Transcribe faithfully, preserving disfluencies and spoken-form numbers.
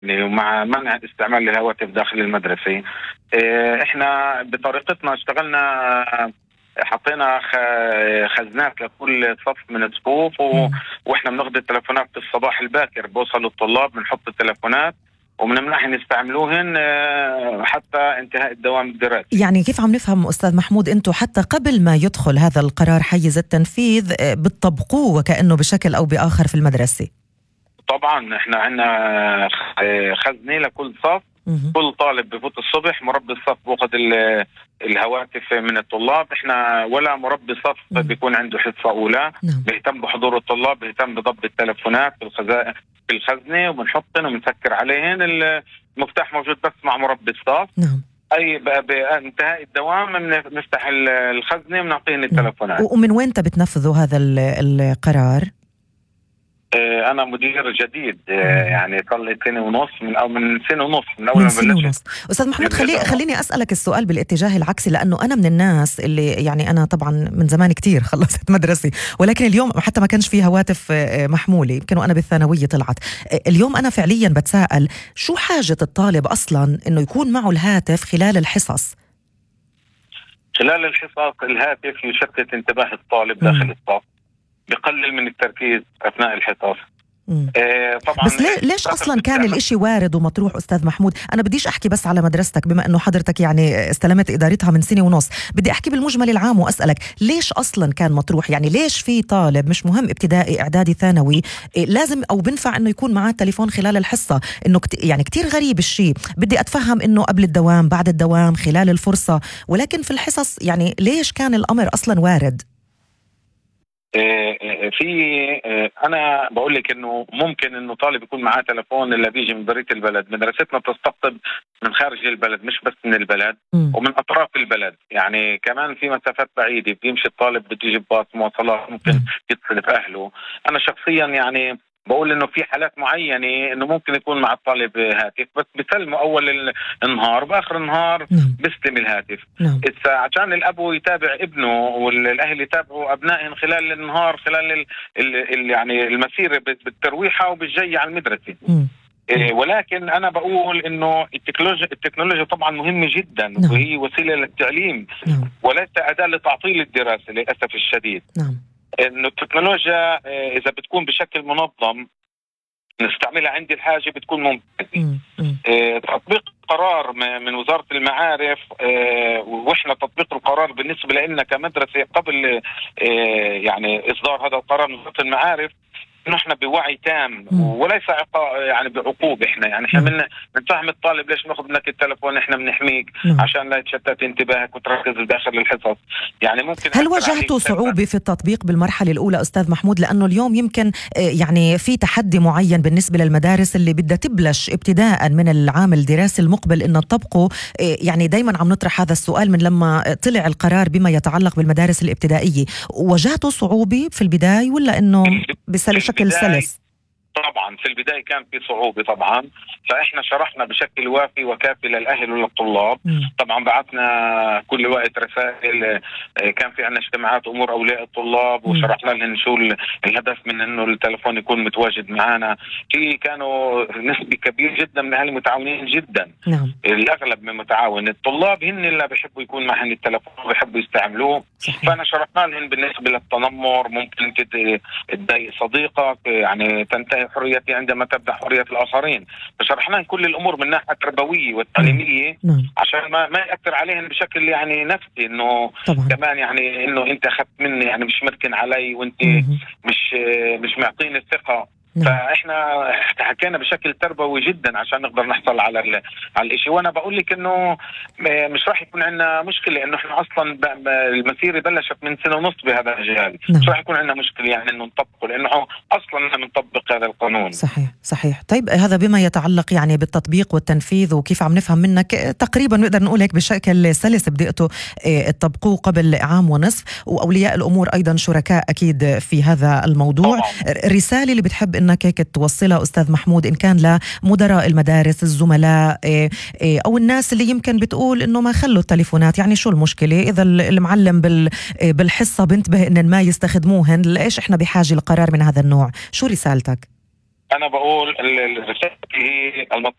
ومع منع استعمال الهواتف داخل المدرسة. احنا بطريقتنا اشتغلنا، حطينا خزنات لكل صف من الصفوف، واحنا بناخذ التلفونات في الصباح الباكر، بوصلوا الطلاب بنحط التلفونات ومنمنعهم يستعملوهن حتى انتهاء الدوام الدراسي. يعني كيف عم نفهم أستاذ محمود، أنتوا حتى قبل ما يدخل هذا القرار حيز التنفيذ بتطبقوه وكأنه بشكل أو بآخر في المدرسة؟ طبعا احنا عندنا خزنة لكل صف، مم. كل طالب بفوت الصبح، مربي الصف بأخذ الهواتف من الطلاب. احنا ولا مربي صف مم. بيكون عنده حصة أولى، نعم. بيهتم بحضور الطلاب، بيهتم بضبط التلفونات في الخزائن في الخزنة، وبنحطن وبنسكر عليهن. المفتاح موجود بس مع مربي الصف، نعم. أي بانتهاء الدوام بنفتح الخزنة وبنعطيهن التلفونات. ومن وين بتنفذوا هذا القرار؟ أنا مدير جديد، يعني صار لي سنة ونص من أو من سنة ونص من أول ما بلشت. أستاذ محمود، خلي خليني أسألك السؤال بالاتجاه العكسي، لأنه أنا من الناس اللي يعني أنا طبعا من زمان كتير خلصت مدرسي، ولكن اليوم حتى ما كانش فيه هواتف محمولة، يمكن وأنا بالثانوية طلعت. اليوم أنا فعليا بتساءل شو حاجة الطالب أصلا إنه يكون معه الهاتف خلال الحصص؟ خلال الحصص الهاتف يشتت انتباه الطالب داخل الصف، بقلل من التركيز أثناء الحصص. آه طبعا. بس ليه ليش أصلا كان الإشي وارد ومطروح أستاذ محمود؟ أنا بديش أحكي بس على مدرستك بما أنه حضرتك يعني استلمت إدارتها من سنة ونص، بدي أحكي بالمجمل العام وأسألك ليش أصلا كان مطروح؟ يعني ليش في طالب مش مهم ابتدائي إعدادي ثانوي لازم أو بنفع أنه يكون معاه تليفون خلال الحصة؟ إنه كت يعني كتير غريب الشيء. بدي أتفهم إنه قبل الدوام، بعد الدوام، خلال الفرصة، ولكن في الحصص يعني ليش كان الأمر أصلا وارد؟ في انا بقول لك انه ممكن انه طالب يكون معاه تلفون اللي بيجي من برية البلد. مدرستنا بتستقطب من خارج البلد مش بس من البلد، م. ومن اطراف البلد، يعني كمان في مسافات بعيده بيمشي الطالب بده يجيب باص مواصلات، ممكن يتصل باهله. انا شخصيا يعني بقول انه في حالات معينه انه ممكن يكون مع الطالب هاتف، بس بسلمه اول النهار، باخر النهار بيستلم الهاتف. نعم. عشان الاب يتابع ابنه والاهل يتابعوا ابنائهم خلال النهار، خلال ال ال ال يعني المسيره بالترويحه وبالجاي على المدرسه. إيه، ولكن انا بقول انه التكنولوجيا التكنولوجيا طبعا مهمه جدا. نعم. وهي وسيله للتعليم. نعم. وليس اداه لتعطيل الدراسه للاسف الشديد. نعم. انه التكنولوجيا اذا بتكون بشكل منظم نستعملها عند الحاجه بتكون ممتازه. اه تطبيق قرار من وزاره المعارف، اه واحنا تطبيق القرار بالنسبه لنا كمدرسه قبل اه يعني اصدار هذا القرار من وزاره المعارف، نحن بوعي تام وليس عقاب يعني بعقوبه. احنا يعني احنا من بنفهم الطالب ليش ناخذ منك التلفون، احنا بنحميك مم. عشان لا يتشتت انتباهك وتركز داخل الحصص. يعني ممكن هل واجهتوا صعوبه في التطبيق بالمرحله الاولى استاذ محمود؟ لانه اليوم يمكن يعني في تحدي معين بالنسبه للمدارس اللي بدها تبلش ابتداء من العام الدراسي المقبل ان تطبقوا. يعني دايما عم نطرح هذا السؤال من لما طلع القرار بما يتعلق بالمدارس الابتدائيه. واجهتوا صعوبه في البدايه ولا انه بسلس بشكل سلس؟ طبعا في البداية كان في صعوبة طبعا، فإحنا شرحنا بشكل وافي وكافي للأهل وللطلاب. م. طبعا بعثنا كل وقت رسائل، كان في عنا اجتماعات أمور أولياء الطلاب وشرحنا لهم شو الهدف من إنه التلفون يكون متواجد معنا. في كانوا نسبة كبير جدا من أهل متعاونين جدا. نعم. الأغلب من متعاون. الطلاب هن اللي بيحبوا يكون معهم التلفون وبيحبوا يستعملوه. صحيح. فأنا شرحنا لهم بالنسبة للتنمر، ممكن تضايق صديقك، يعني تنتهي حريتي عندما تبدأ حرية الآخرين. فشرحنا كل الأمور من ناحية التربوية والتعليمية نعم. عشان ما ما يأثر عليهم بشكل يعني نفسي، إنه طبعا. كمان يعني إنه أنت أخذت مني، يعني مش مركن علي وأنت مم. مش مش معطيني الثقة. نعم. فاحنا حكينا بشكل تربوي جدا عشان نقدر نحصل على على الشيء. وانا بقول لك انه مش راح يكون عندنا مشكله، انه احنا اصلا المسيره بلشت من سنه ونص بهذا المجال. نعم. مش راح يكون عندنا مشكله يعني انه نطبقه، لانه اصلا احنا بنطبق هذا القانون. صحيح صحيح. طيب هذا بما يتعلق يعني بالتطبيق والتنفيذ، وكيف عم نفهم منك تقريبا نقدر نقول هيك بشكل سلس بدأتوا تطبقوه قبل عام ونصف، واولياء الامور ايضا شركاء اكيد في هذا الموضوع. طبعا. الرساله اللي بتحب انك هيك توصلها استاذ محمود، ان كان لمدراء المدارس، الزملاء، او الناس اللي يمكن بتقول انه ما خلوا التليفونات، يعني شو المشكله اذا المعلم بالحصه بنتبه ان ما يستخدموهن، ليش احنا بحاجه لقرار من هذا النوع؟ شو رسالتك؟ انا بقول الرساله هي